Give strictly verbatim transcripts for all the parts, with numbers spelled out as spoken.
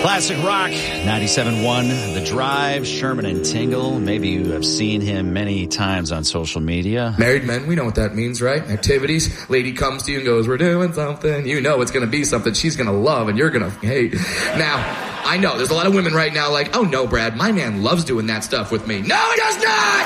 Classic Rock, ninety-seven point one, The Drive, Sherman and Tingle. Maybe you have seen him many times on social media. Married men, we know what that means, right? Activities. Lady comes to you and goes, we're doing something. You know it's going to be something she's going to love and you're going to hate. Now, I know there's a lot of women right now like, oh no, Brad, my man loves doing that stuff with me. No, he does not!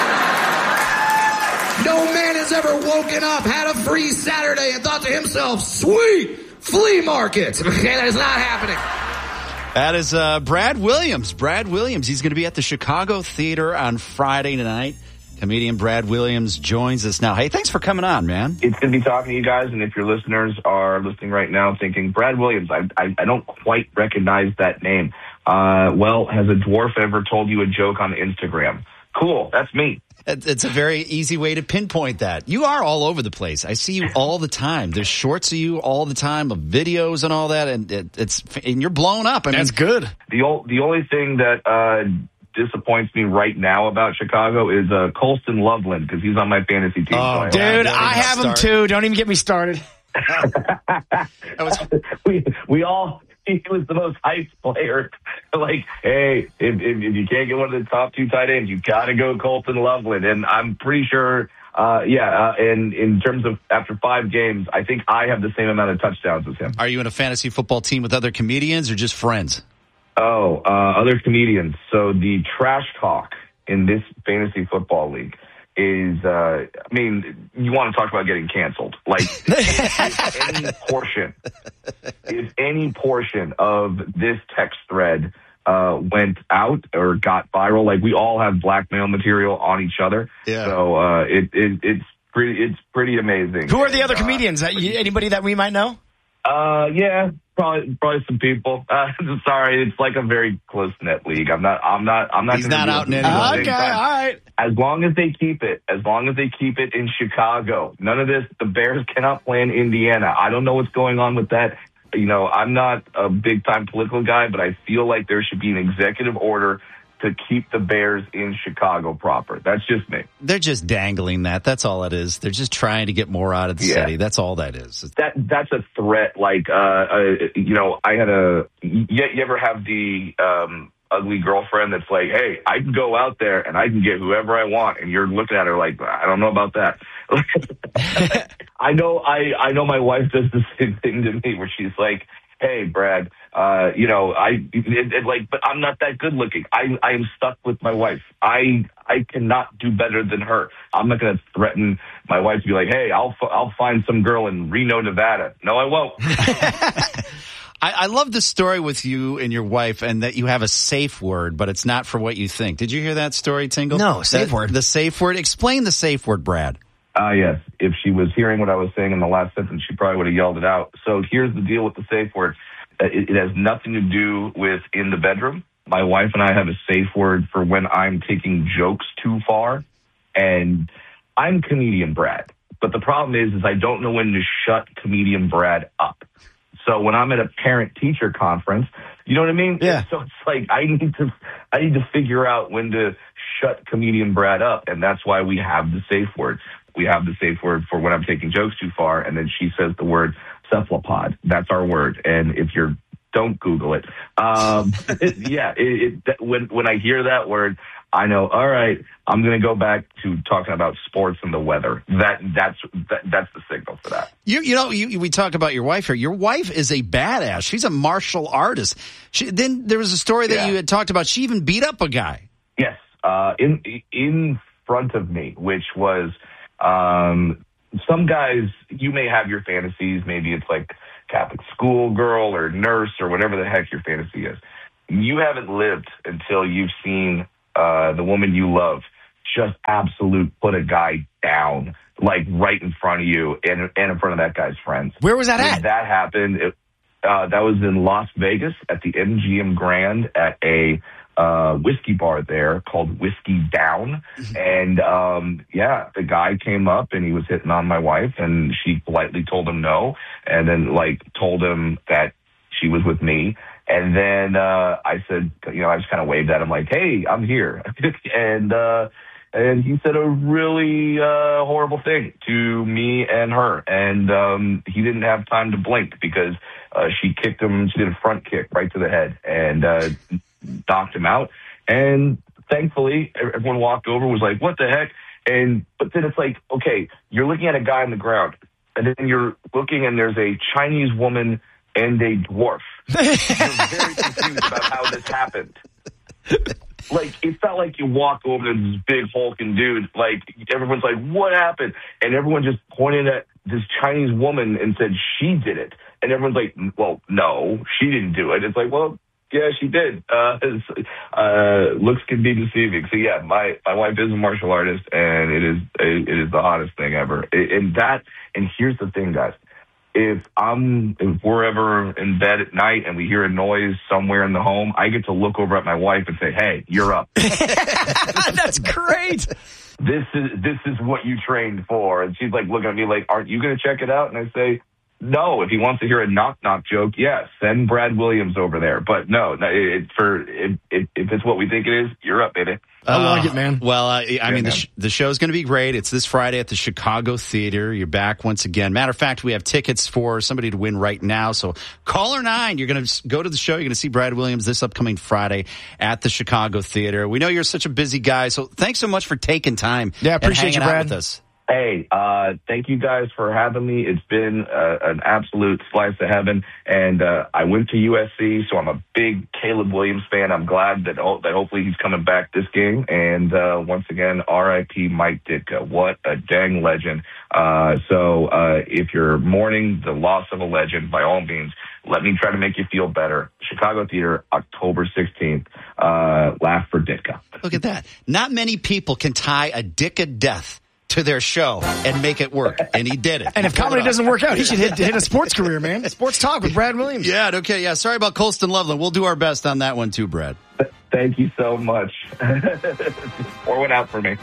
No man has ever woken up, had a free Saturday, and thought to himself, sweet flea market. Okay, that is not happening. That is uh, Brad Williams. Brad Williams. He's going to be at the Chicago Theater on Friday night. Comedian Brad Williams joins us now. Hey, thanks for coming on, man. It's good to be talking to you guys, and if your listeners are listening right now thinking, Brad Williams, I, I, I don't quite recognize that name. Uh, well, has a dwarf ever told you a joke on Instagram? Cool, that's me. It's a very easy way to pinpoint that. You are all over the place. I see you all the time. There's shorts of you all the time, of videos and all that, and it, it's and you're blown up. I mean, that's good. The, o- the only thing that uh, disappoints me right now about Chicago is uh, Colston Loveland, because he's on my fantasy team. Oh, so dude, I have him too. Don't even get me started. was... we we all. He was the most hyped player. Like, hey, if, if, if you can't get one of the top two tight ends, you got to go Colton Loveland. And I'm pretty sure, uh, yeah, uh, and in terms of after five games, I think I have the same amount of touchdowns as him. Are you in a fantasy football team with other comedians or just friends? Oh, uh, other comedians. So the trash talk in this fantasy football league is, uh, I mean, you want to talk about getting canceled. Like, if any portion, if any portion of this text thread uh, went out or got viral, like we all have blackmail material on each other. Yeah. So uh, it, it, it's pretty, it's pretty amazing. Who are the other uh, comedians? Anybody that we might know? Uh, yeah, probably, probably some people. Uh, sorry, it's like a very close knit league. I'm not, I'm not, I'm not. He's not out in any uh, Okay, all right. As long as they keep it, as long as they keep it in Chicago, none of this. The Bears cannot play in Indiana. I don't know what's going on with that. You know, I'm not a big time political guy, but I feel like there should be an executive order to keep the Bears in Chicago proper. That's just me. They're just dangling that. That's all it is. They're just trying to get more out of the yeah. city. That's all that is. That that's a threat. Like, uh, uh you know, I had a. You, you ever have the um, ugly girlfriend that's like, hey, I can go out there and I can get whoever I want, and you're looking at her like, I don't know about that. I know. I I know my wife does the same thing to me, where she's like, hey, Brad, uh, you know, I it, it, like, but I'm not that good looking. I I am stuck with my wife. I I cannot do better than her. I'm not going to threaten my wife to be like, hey, I'll I'll find some girl in Reno, Nevada. No, I won't. I, I love the story with you and your wife, and that you have a safe word, but it's not for what you think. Did you hear that story, Tingle? No, safe the, word. The safe word. Explain the safe word, Brad. Ah, uh, yes. If she was hearing what I was saying in the last sentence, she probably would have yelled it out. So here's the deal with the safe word. It, it has nothing to do with in the bedroom. My wife and I have a safe word for when I'm taking jokes too far. And I'm comedian Brad. But the problem is, is I don't know when to shut comedian Brad up. So when I'm at a parent-teacher conference, you know what I mean? Yeah. So it's like I need to, I need to figure out when to shut comedian Brad up, and that's why we have the safe word. We have the safe word for when I'm taking jokes too far, and then she says the word cephalopod. That's our word. And if you're, don't Google it. Um, it yeah, it, it, when when I hear that word, I know. All right, I'm going to go back to talking about sports and the weather. That that's that, that's the signal for that. You you know you, we talk about your wife here. Your wife is a badass. She's a martial artist. She, then there was a story that yeah. you had talked about. She even beat up a guy. Yes, uh, in in front of me, which was. Um, some guys, you may have your fantasies. Maybe it's like Catholic schoolgirl or nurse or whatever the heck your fantasy is. You haven't lived until you've seen uh, the woman you love just absolute put a guy down, like right in front of you and, and in front of that guy's friends. Where was that when at? That happened. It, uh, that was in Las Vegas at the M G M Grand at a uh, whiskey bar there called Whiskey Down. And, um, yeah, the guy came up and he was hitting on my wife, and she politely told him no. And then like told him that she was with me. And then, uh, I said, you know, I just kind of waved at him like, hey, I'm here. and, uh, and he said a really, uh, horrible thing to me and her. And, um, he didn't have time to blink because, uh, she kicked him. She did a front kick right to the head and uh, knocked him out. And thankfully, everyone walked over, was like, what the heck? And but then it's like, okay, you're looking at a guy on the ground, and then you're looking and there's a Chinese woman and a dwarf. You're very confused about how this happened. Like, it's not like you walk over to this big hulking dude. Like, everyone's like, what happened? And everyone just pointed at this Chinese woman and said she did it. And everyone's like, well, no, she didn't do it. It's like, well, yeah, she did. Uh, uh, looks can be deceiving. So yeah, my, my wife is a martial artist, and it is it is the hottest thing ever. And that, and here's the thing, guys. If I'm if we're ever in bed at night and we hear a noise somewhere in the home, I get to look over at my wife and say, "Hey, you're up." That's great. This is this is what you trained for, and she's like looking at me like, "Aren't you going to check it out?" And I say, no, if he wants to hear a knock-knock joke, yes, send Brad Williams over there. But no, it, it, for it, it, if it's what we think it is, you're up, baby. I like it, man. Well, uh, I yeah, mean, man. the, sh- the show's going to be great. It's this Friday at the Chicago Theater. You're back once again. Matter of fact, we have tickets for somebody to win right now. So caller nine, you're going to go to the show. You're going to see Brad Williams this upcoming Friday at the Chicago Theater. We know you're such a busy guy, so thanks so much for taking time. Yeah, appreciate and you, hanging Brad. out with us. Hey, uh, thank you guys for having me. It's been uh, an absolute slice of heaven. And uh, I went to U S C, so I'm a big Caleb Williams fan. I'm glad that ho- that hopefully he's coming back this game. And uh, once again, R I P Mike Ditka. What a dang legend. Uh, so uh, if you're mourning the loss of a legend, by all means, let me try to make you feel better. Chicago Theater, October sixteenth. Uh, laugh for Ditka. Look at that. Not many people can tie a Ditka death to their show and make it work. And he did it. And if comedy doesn't work out, he should hit, hit a sports career, man. Sports talk with Brad Williams. Yeah, okay, yeah. Sorry about Colston Loveland. We'll do our best on that one too, Brad. Thank you so much. Pour one out for me.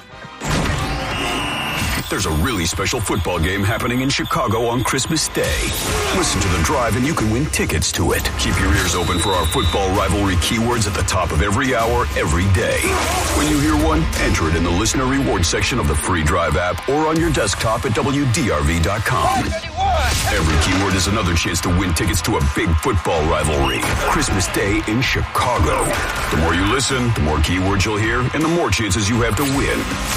There's a really special football game happening in Chicago on Christmas Day. Listen to The Drive and you can win tickets to it. Keep your ears open for our football rivalry keywords at the top of every hour, every day. When you hear one, enter it in the listener reward section of the free Drive app or on your desktop at W D R V dot com. Every keyword is another chance to win tickets to a big football rivalry. Christmas Day in Chicago. The more you listen, the more keywords you'll hear, and the more chances you have to win.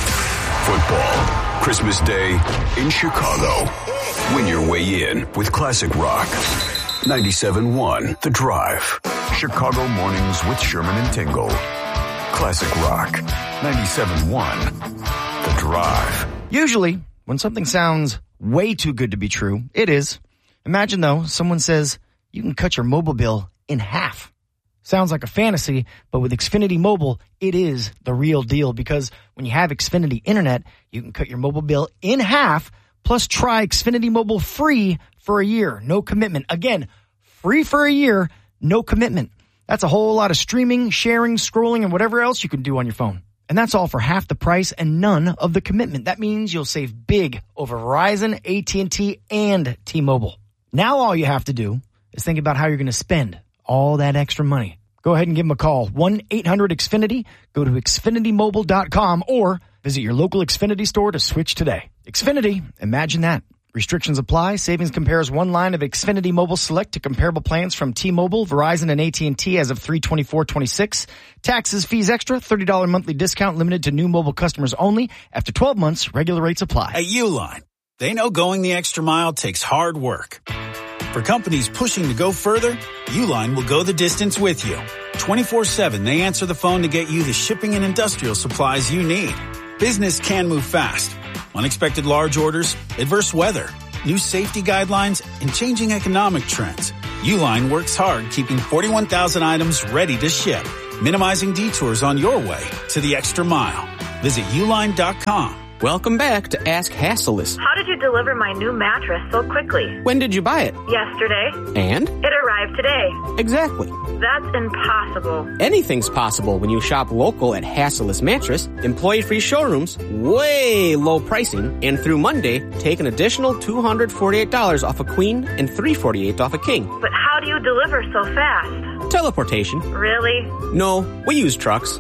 Football. Christmas Day in Chicago. Win your way in with Classic Rock. ninety-seven point one The Drive. Chicago Mornings with Sherman and Tingle. Classic Rock. ninety-seven point one The Drive. Usually, when something sounds way too good to be true, it is. Imagine, though, someone says you can cut your mobile bill in half. Sounds like a fantasy, but with Xfinity Mobile, it is the real deal because when you have Xfinity Internet, you can cut your mobile bill in half, plus try Xfinity Mobile free for a year. No commitment. Again, free for a year, no commitment. That's a whole lot of streaming, sharing, scrolling, and whatever else you can do on your phone. And that's all for half the price and none of the commitment. That means you'll save big over Verizon, A T and T, and T-Mobile. Now all you have to do is think about how you're going to spend all that extra money. Go ahead and give them a call. one eight hundred X Finity. Go to Xfinity Mobile dot com or visit your local Xfinity store to switch today. Xfinity, imagine that. Restrictions apply. Savings compares one line of Xfinity Mobile Select to comparable plans from T-Mobile, Verizon, and A T and T as of three twenty-four twenty-six. Taxes, fees extra, thirty dollars monthly discount limited to new mobile customers only. After twelve months, regular rates apply. At Uline, they know going the extra mile takes hard work. For companies pushing to go further, Uline will go the distance with you. twenty-four seven, they answer the phone to get you the shipping and industrial supplies you need. Business can move fast. Unexpected large orders, adverse weather, new safety guidelines, and changing economic trends. Uline works hard keeping forty-one thousand items ready to ship, minimizing detours on your way to the extra mile. Visit uline dot com. Welcome back to Ask Hassleus. How did you deliver my new mattress so quickly? When did you buy it? Yesterday. And? It arrived today. Exactly. That's impossible. Anything's possible when you shop local at Hassleus Mattress. Employee-free showrooms, way low pricing, and through Monday, take an additional two hundred forty-eight dollars off a queen and three hundred forty-eight dollars off a king. But how do you deliver so fast? Teleportation. Really? No, we use trucks.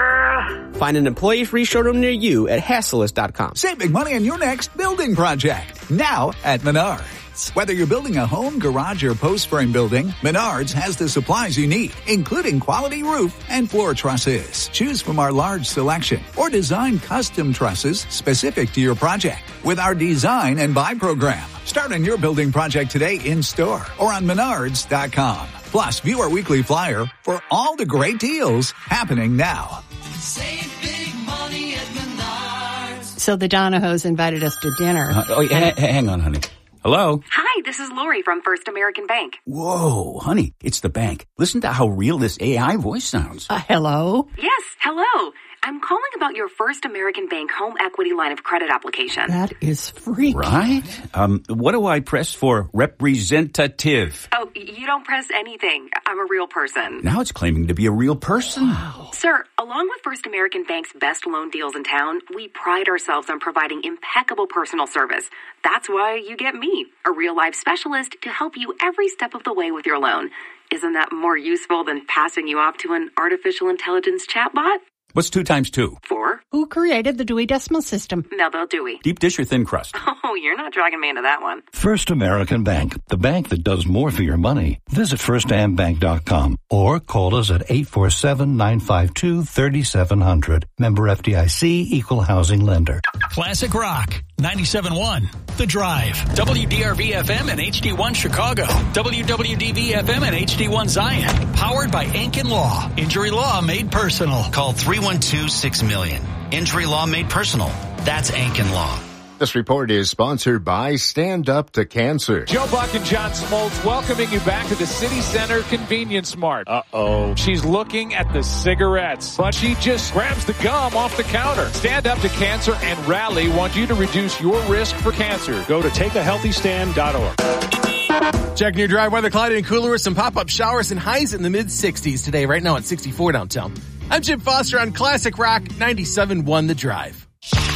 Urgh. Find an employee-free showroom near you at Hassleus dot com. Save big money on your next building project. Now at Menards. Menards. Whether you're building a home, garage, or post frame building, Menards has the supplies you need, including quality roof and floor trusses. Choose from our large selection or design custom trusses specific to your project with our design and buy program. Start on your building project today in store or on menards dot com. Plus, view our weekly flyer for all the great deals happening now. Save big money at Menards. So the Donahos invited us to dinner. Uh, oh, yeah, h- hang on, honey. Hello? Hi, this is Lori from First American Bank. Whoa, honey, it's the bank. Listen to how real this A I voice sounds. Uh, hello? Yes, hello. I'm calling about your First American Bank home equity line of credit application. That is freaky. Right? Um, what do I press for representative? Oh, you don't press anything. I'm a real person. Now it's claiming to be a real person. Wow. Sir, along with First American Bank's best loan deals in town, we pride ourselves on providing impeccable personal service. That's why you get me, a real-life specialist, to help you every step of the way with your loan. Isn't that more useful than passing you off to an artificial intelligence chatbot? What's two times two? Four. Who created the Dewey Decimal System? Melville Dewey. Deep dish or thin crust? Oh, you're not dragging me into that one. First American Bank, the bank that does more for your money. Visit first am bank dot com or call us at eight four seven, nine five two, three seven zero zero. Member F D I C, Equal Housing Lender. Classic Rock, ninety-seven point one, The Drive, W D R V F M and H D one Chicago, W W D V F M and H D one Zion, powered by Ankin Law. Injury law made personal. Call three one two, six million. Injury law made personal. That's Ankin Law. This report is sponsored by Stand Up to Cancer. Joe Buck and John Smoltz welcoming you back to the City Center Convenience Mart. Uh-oh. She's looking at the cigarettes, but she just grabs the gum off the counter. Stand Up to Cancer and Rally want you to reduce your risk for cancer. Go to take a healthy stand dot org. Checking your drive weather, cloudy and cooler with some pop-up showers and highs in the mid-sixties today. Right now at sixty-four downtown. I'm Chip Foster on Classic Rock ninety-seven point one The Drive.